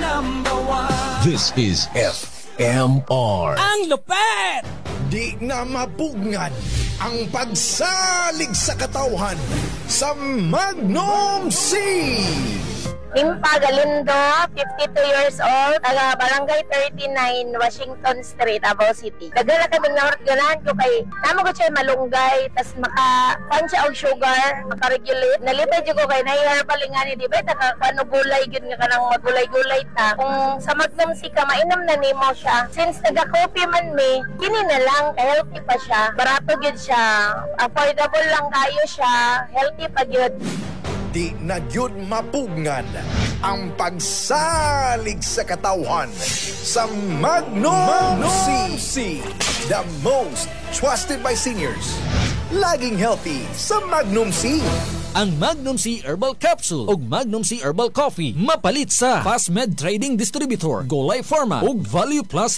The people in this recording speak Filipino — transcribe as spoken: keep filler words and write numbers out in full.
number one. This is F M R. Ang lupet! Di na mapugngad ang pagsalig sa katawhan sa Magnum C. Limpa Galindo, fifty-two years old, taga Barangay thirty-nine, Washington Street, Davao City. Dagala kami nga ganahan ko kay namo ko siya malunggay, tas maka pan siya og sugar, maka-regulate. Nalipay jud ko kay nahiherbal nga ni di ba taka kano gulay gyud nga kanang magulay-gulay ta. Kung sa Magnum C ka mainom na nimo siya. Since taga-coffee man mi, kini na lang kay healthy pa siya. Barato gyud siya. Affordable lang kayo siya. Healthy pa gyud. Di na yun mapugngad ang pagsalig sa katawhan sa Magnum, Magnum C. The most trusted by seniors. Laging healthy sa Magnum C. Ang Magnum C Herbal Capsule ug Magnum C Herbal Coffee mapalit sa Fastmed Trading Distributor, Golay Pharma ug Value Plus